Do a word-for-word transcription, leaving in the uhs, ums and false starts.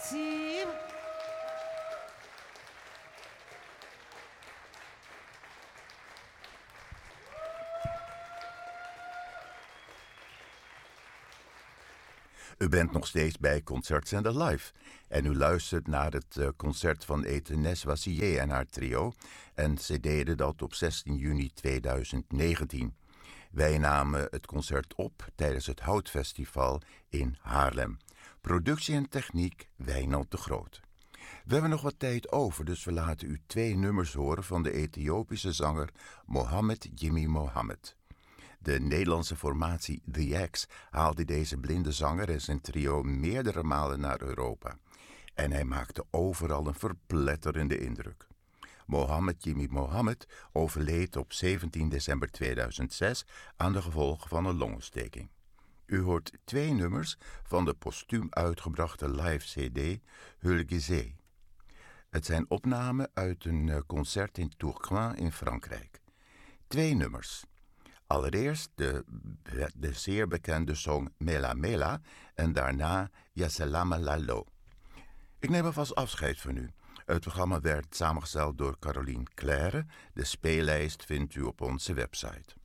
Merci. U bent nog steeds bij Concertzender Live en u luistert naar het uh, concert van Étienne Vassier en haar trio en ze deden dat op zestien juni tweeduizend negentien. Wij namen het concert op tijdens het Houtfestival in Haarlem. Productie en techniek Wijnald de Groot. We hebben nog wat tijd over, dus we laten u twee nummers horen van de Ethiopische zanger Mohammed Jimmy Mohammed. De Nederlandse formatie The X haalde deze blinde zanger en zijn trio meerdere malen naar Europa. En hij maakte overal een verpletterende indruk. Mohammed Jimmy Mohammed overleed op zeventien december tweeduizend zes aan de gevolgen van een longontsteking. U hoort twee nummers van de postuum uitgebrachte live cd Hulgizé. Het zijn opnamen uit een concert in Tourcoing in Frankrijk. Twee nummers. Allereerst de, de zeer bekende song Mela Mela en daarna Yasalama Lalo. Ik neem alvast afscheid van u. Het programma werd samengesteld door Caroline Claire. De speellijst vindt u op onze website.